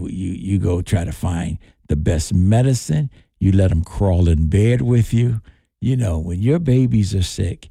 you go try to find the best medicine. You let them crawl in bed with you. You know, when your babies are sick,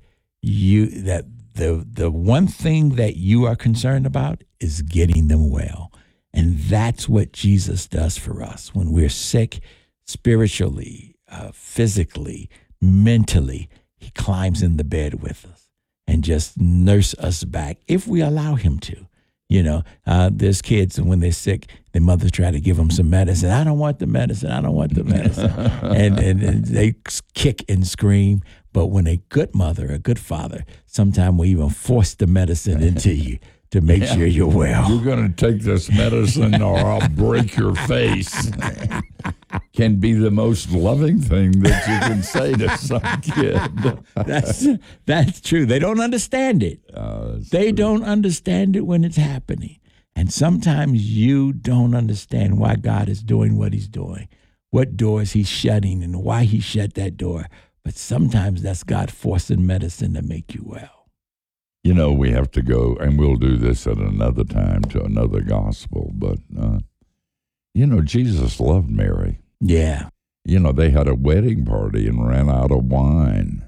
the one thing that you are concerned about is getting them well. And that's what Jesus does for us when we're sick spiritually, physically, mentally. He climbs in the bed with us and just nurse us back if we allow him to. You know, there's kids, and when they're sick, their mothers try to give them some medicine. I don't want the medicine. I don't want the medicine. and they kick and scream. But when a good mother, a good father, sometimes will even force the medicine into you to make sure you're well. You're going to take this medicine or I'll break your face. Can be the most loving thing that you can say to some kid. That's true. They don't understand it. They don't understand it when it's happening. And sometimes you don't understand why God is doing what he's doing, what doors he's shutting and why he shut that door. But sometimes that's God forcing medicine to make you well. You know, we have to go, and we'll do this at another time, to another gospel. But, you know, Jesus loved Mary. Yeah. You know, they had a wedding party and ran out of wine.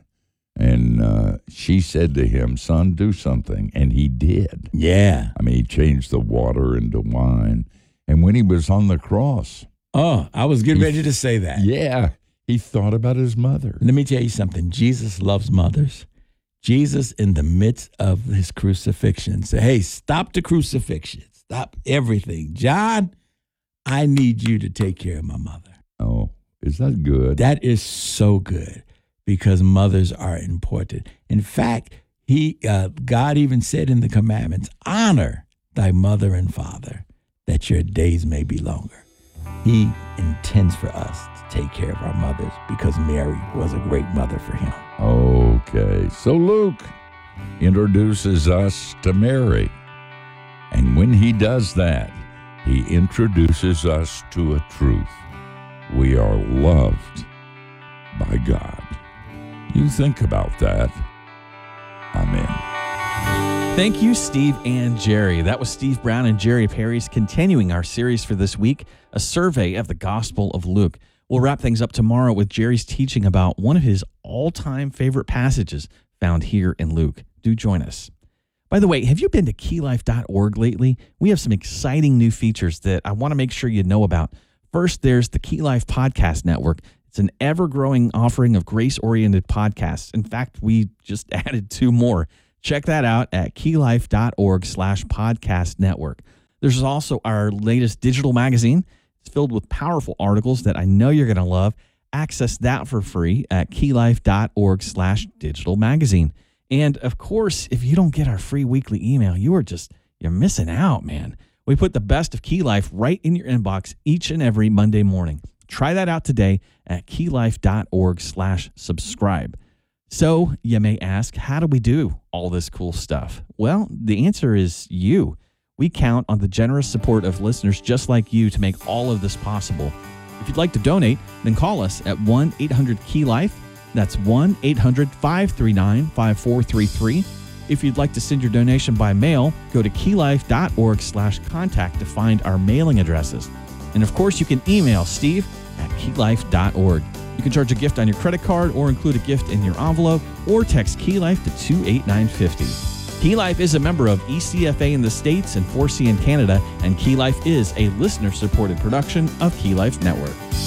And she said to him, son, do something. And he did. Yeah. I mean, he changed the water into wine. And when he was on the cross. Oh, I was getting ready to say that. Yeah. He thought about his mother. Let me tell you something. Jesus loves mothers. Jesus, in the midst of his crucifixion, said, hey, stop the crucifixion. Stop everything. John, I need you to take care of my mother. Oh, is that good? That is so good because mothers are important. In fact, God even said in the commandments, honor thy mother and father that your days may be longer. He intends for us to take care of our mothers because Mary was a great mother for him. Okay, so Luke introduces us to Mary. And when he does that, he introduces us to a truth. We are loved by God. You think about that. Amen. Thank you, Steve and Jerry. That was Steve Brown and Jerry Parys continuing our series for this week, a survey of the Gospel of Luke. We'll wrap things up tomorrow with Jerry's teaching about one of his all-time favorite passages found here in Luke. Do join us. By the way, have you been to keylife.org lately? We have some exciting new features that I want to make sure you know about. First, there's the Key Life Podcast Network. It's an ever-growing offering of grace-oriented podcasts. In fact, we just added 2 more. Check that out at keylife.org/podcast network. There's also our latest digital magazine. It's filled with powerful articles that I know you're going to love. Access that for free at keylife.org/digital magazine. And of course, if you don't get our free weekly email, you're missing out, man. We put the best of Key Life right in your inbox each and every Monday morning. Try that out today at keylife.org/subscribe. So you may ask, how do we do all this cool stuff? Well, the answer is you. We count on the generous support of listeners just like you to make all of this possible. If you'd like to donate, then call us at 1-800-KEY-LIFE. That's 1-800-539-5433. If you'd like to send your donation by mail, go to keylife.org/contact to find our mailing addresses. And of course, you can email steve@keylife.org. You can charge a gift on your credit card or include a gift in your envelope or text Key Life to 28950. Key Life is a member of ECFA in the States and 4C in Canada, and Key Life is a listener-supported production of Key Life Network.